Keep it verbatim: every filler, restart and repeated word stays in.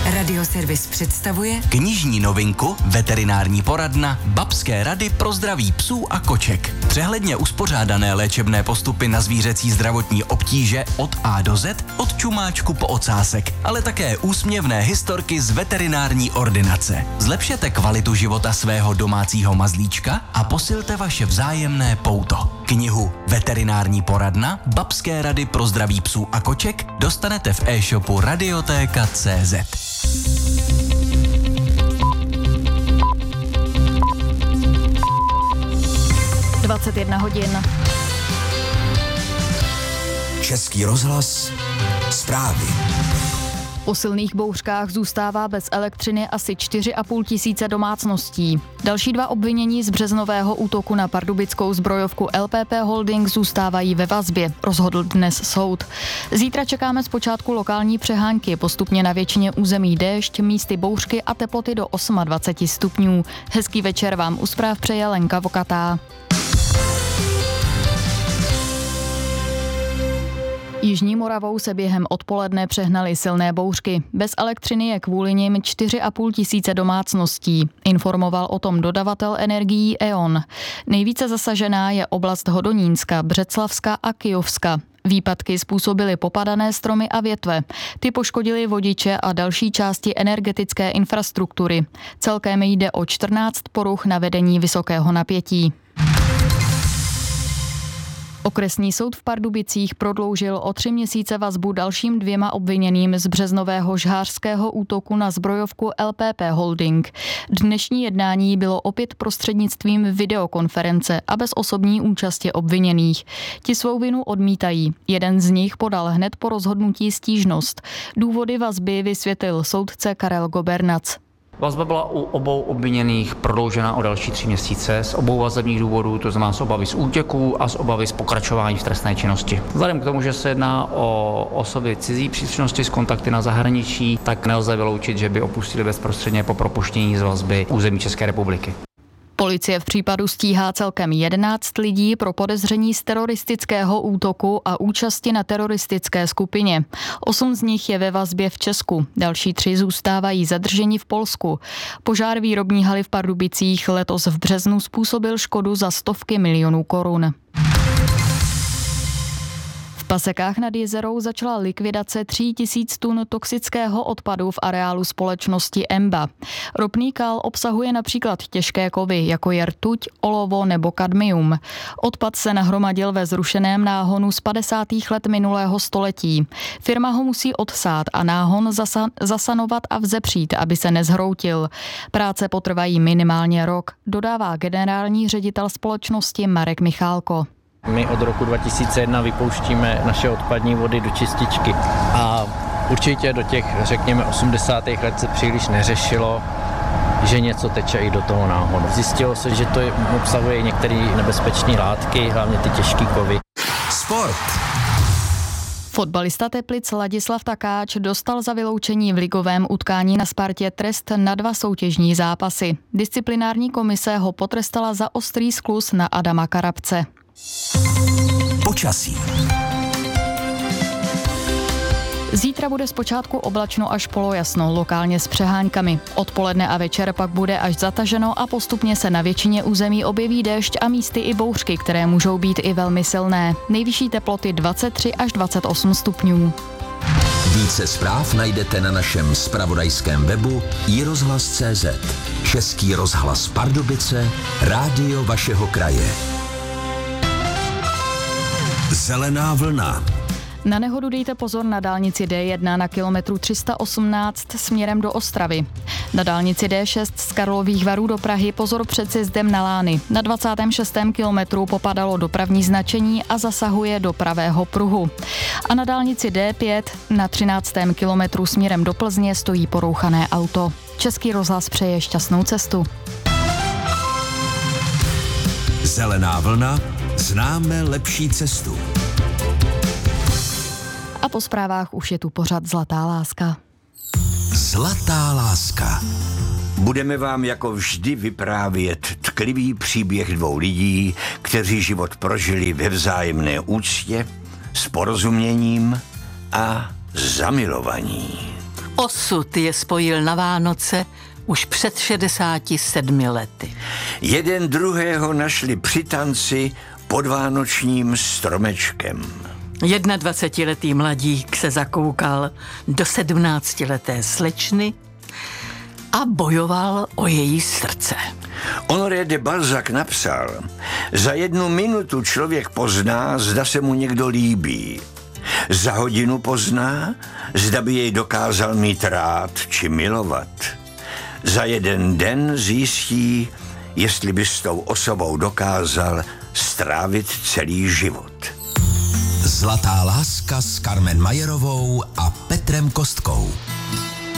Radioservis představuje knižní novinku Veterinární poradna Babské rady pro zdraví psů a koček. Přehledně uspořádané léčebné postupy na zvířecí zdravotní obtíže od A do Z, od čumáčku po ocásek, ale také úsměvné historky z veterinární ordinace. Zlepšete kvalitu života svého domácího mazlíčka a posilte vaše vzájemné pouto. Knihu Veterinární poradna Babské rady pro zdraví psů a koček dostanete v e-shopu radiotéka tečka cé zet. dvacet jedna hodin. Český rozhlas, zprávy. Po silných bouřkách zůstává bez elektřiny asi čtyři a půl tisíce domácností. Další dva obvinění z březnového útoku na pardubickou zbrojovku L P P Holding zůstávají ve vazbě, rozhodl dnes soud. Zítra čekáme zpočátku lokální přehánky, postupně na většině území déšť, místy bouřky a teploty do dvacet osm stupňů. Hezký večer vám u zpráv přeje Lenka Vokatá. Jižní Moravou se během odpoledne přehnaly silné bouřky. Bez elektřiny je kvůli nim čtyři a půl tisíce domácností. Informoval o tom dodavatel energií E O N. Nejvíce zasažená je oblast Hodonínska, Břeclavska a Kyjovska. Výpadky způsobily popadané stromy a větve. Ty poškodily vodiče a další části energetické infrastruktury. Celkem jde o čtrnáct poruch na vedení vysokého napětí. Okresní soud v Pardubicích prodloužil o tři měsíce vazbu dalším dvěma obviněným z březnového žhářského útoku na zbrojovku L P P Holding. Dnešní jednání bylo opět prostřednictvím videokonference a bez osobní účasti obviněných. Ti svou vinu odmítají. Jeden z nich podal hned po rozhodnutí stížnost. Důvody vazby vysvětlil soudce Karel Gobernac. Vazba byla u obou obviněných prodloužena o další tři měsíce z obou vazebních důvodů, to znamená z obavy z útěků a z obavy z pokračování v trestné činnosti. Vzhledem k tomu, že se jedná o osoby cizí příslušnosti s kontakty na zahraničí, tak nelze vyloučit, že by opustili bezprostředně po propuštění z vazby území České republiky. Policie v případu stíhá celkem jedenáct lidí pro podezření z teroristického útoku a účasti na teroristické skupině. Osm z nich je ve vazbě v Česku, další tři zůstávají zadrženi v Polsku. Požár výrobní haly v Pardubicích letos v březnu způsobil škodu za stovky milionů korun. V Pasekách nad Jizerou začala likvidace tří tisíc tun toxického odpadu v areálu společnosti Emba. Ropný kál obsahuje například těžké kovy, jako je rtuť, olovo nebo kadmium. Odpad se nahromadil ve zrušeném náhonu z padesátých let minulého století. Firma ho musí odsát a náhon zasa- zasanovat a vzepřít, aby se nezhroutil. Práce potrvají minimálně rok, dodává generální ředitel společnosti Marek Michálko. My od roku dva tisíce jedna vypouštíme naše odpadní vody do čističky a určitě do těch, řekněme, osmdesátých let se příliš neřešilo, že něco teče i do toho náhonu. Zjistilo se, že to obsahuje některé nebezpečné látky, hlavně ty těžké kovy. Sport. Fotbalista Teplic Ladislav Takáč dostal za vyloučení v ligovém utkání na Spartě trest na dva soutěžní zápasy. Disciplinární komise ho potrestala za ostrý skluz na Adama Karabce. Počasí. Zítra bude zpočátku oblačno až polojasno, lokálně s přeháňkami. Odpoledne a večer pak bude až zataženo a postupně se na většině území objeví déšť a místy i bouřky, které můžou být i velmi silné. Nejvyšší teploty dvacet tři až dvacet osm stupňů. Více zpráv najdete na našem zpravodajském webu i rozhlas tečka cé zet. Český rozhlas Pardubice, rádio vašeho kraje. Zelená vlna. Na nehodu dejte pozor na dálnici D jedna na kilometru tři sta osmnáct směrem do Ostravy. Na dálnici D šest z Karlových Varů do Prahy pozor před sjezdem na Lány. Na dvacátém šestém kilometru popadalo dopravní značení a zasahuje do pravého pruhu. A na dálnici D pět na třináctém kilometru směrem do Plzně stojí porouchané auto. Český rozhlas přeje šťastnou cestu. Zelená vlna. Známe lepší cestu. A po zprávách už je tu pořad Zlatá láska. Zlatá láska. Budeme vám jako vždy vyprávět tklivý příběh dvou lidí, kteří život prožili ve vzájemné úctě, s porozuměním a zamilovaní. Osud je spojil na Vánoce už před šedesáti sedmi lety. Jeden druhého našli při tanci pod vánočním stromečkem. Jednadvacetiletý mladík se zakoukal do sedmnáctileté slečny a bojoval o její srdce. Honoré de Balzac napsal, za jednu minutu člověk pozná, zda se mu někdo líbí. Za hodinu pozná, zda by jej dokázal mít rád či milovat. Za jeden den zjistí, jestli by s tou osobou dokázal strávit celý život. Zlatá láska s Carmen Majerovou a Petrem Kostkou.